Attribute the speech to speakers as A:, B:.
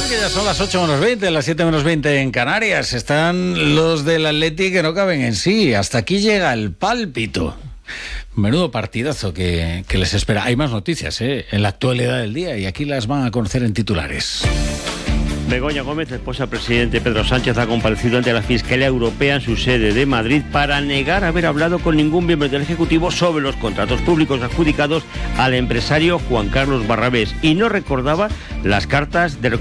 A: Que ya son las 8:20, las 7:20 en Canarias. Están los del Atleti que no caben en sí. Hasta aquí llega el pálpito. Menudo partidazo que les espera. Hay más noticias en la actualidad del día y aquí las van a conocer en titulares.
B: Begoña Gómez, esposa del presidente Pedro Sánchez, ha comparecido ante la Fiscalía Europea en su sede de Madrid para negar haber hablado con ningún miembro del Ejecutivo sobre los contratos públicos adjudicados al empresario Juan Carlos Barrabés y no recordaba las cartas de